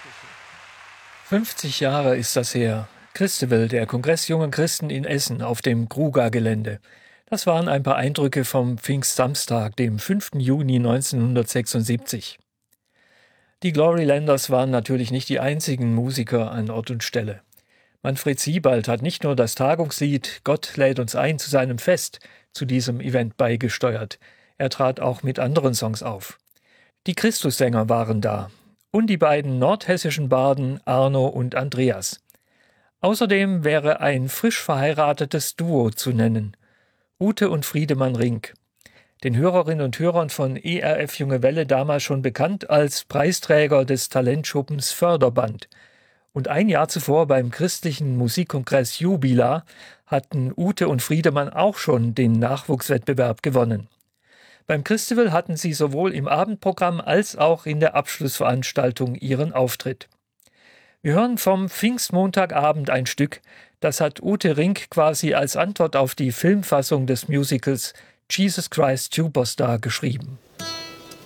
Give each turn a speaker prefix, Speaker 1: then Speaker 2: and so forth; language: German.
Speaker 1: 50 Jahre ist das her. Christabel, der Kongress Junger Christen in Essen auf dem Gruga-Gelände. Das waren ein paar Eindrücke vom Pfingstsamstag, dem 5. Juni 1976. Die Glorylanders waren natürlich nicht die einzigen Musiker an Ort und Stelle. Manfred Siebald hat nicht nur das Tagungslied »Gott lädt uns ein zu seinem Fest« zu diesem Event beigesteuert. Er trat auch mit anderen Songs auf. Die Christussänger waren da und die beiden nordhessischen Barden Arno und Andreas. Außerdem wäre ein frisch verheiratetes Duo zu nennen, Ute und Friedemann Rink. Den Hörerinnen und Hörern von ERF Junge Welle damals schon bekannt als Preisträger des Talentschuppens Förderband. Und ein Jahr zuvor beim christlichen Musikkongress Jubila hatten Ute und Friedemann auch schon den Nachwuchswettbewerb gewonnen. Beim Christabel hatten sie sowohl im Abendprogramm als auch in der Abschlussveranstaltung ihren Auftritt. Wir hören vom Pfingstmontagabend ein Stück, das hat Ute Rink quasi als Antwort auf die Filmfassung des Musicals Jesus Christ Superstar geschrieben.